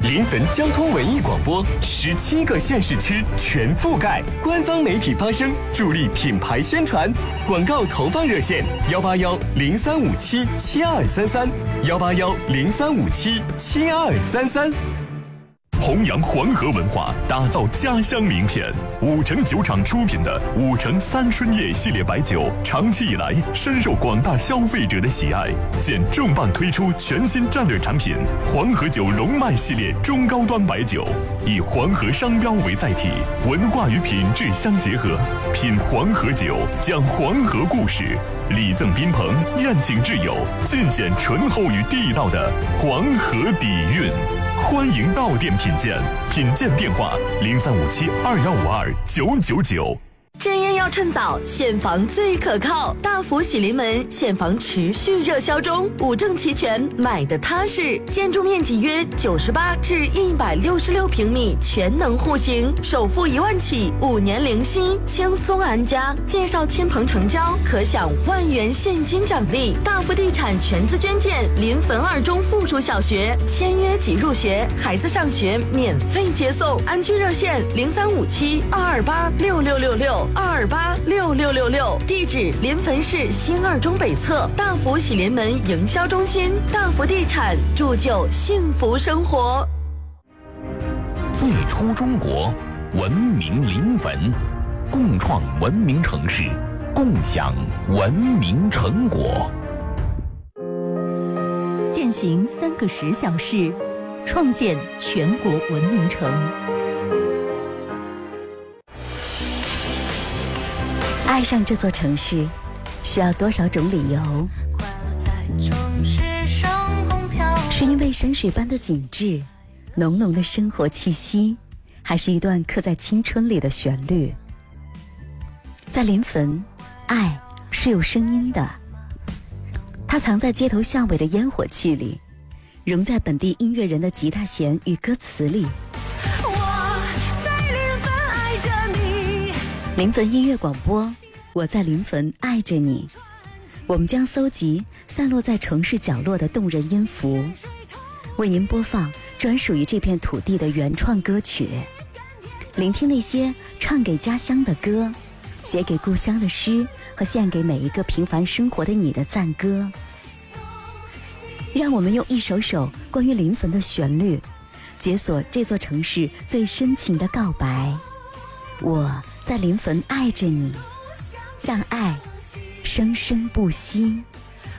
临汾交通文艺广播，17个县市区全覆盖，官方媒体发声，助力品牌宣传。广告投放热线：181-0357-7233，181-0357-7233。 弘扬黄河文化，打造家乡名片。五城酒厂出品的五城三春叶系列白酒，长期以来深受广大消费者的喜爱。现重磅推出全新战略产品——黄河酒龙脉系列中高端白酒，以黄河商标为载体，文化与品质相结合。品黄河酒，讲黄河故事，礼赠宾朋，宴请挚友，尽显醇厚与地道的黄河底蕴。欢迎到店品鉴，品鉴电话035721529999。 真烟要趁早，现房最可靠。大福喜临门现房持续热销中，五证齐全，买的踏实。建筑面积约98至166平米，全能户型，首付1万起，5年零息，轻松安家。介绍亲朋成交，可享1万元现金奖励。大福地产全资捐建临汾2中附属小学，签约即入学，孩子上学免费接送。安居热线0357-228-6666。228-6666，地址临汾市新2中北侧，大福喜临门营销中心，大福地产铸就幸福生活。 最初中国，文明临汾，共创文明城市，共享文明成果。 践行3个10小时，创建全国文明城。 爱上这座城市，需要多少种理由？是因为山水般的景致，浓浓的生活气息，还是一段刻在青春里的旋律？在临汾，爱是有声音的，它藏在街头巷尾的烟火气里，融在本地音乐人的吉他弦与歌词里。 我在临汾爱着你。 临汾音乐广播，我在临汾爱着你。我们将搜集散落在城市角落的动人音符，为您播放专属于这片土地的原创歌曲，聆听那些唱给家乡的歌，写给故乡的诗，和献给每一个平凡生活的你的赞歌。让我们用一首首关于临汾的旋律，解锁这座城市最深情的告白。我在临汾爱着你，让爱生生不息。